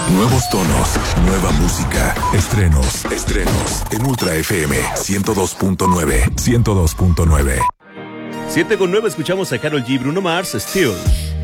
Nuevos tonos, nueva música, estrenos en Ultra FM 102.9. 7:09 escuchamos a Karol G, Bruno Mars, Still.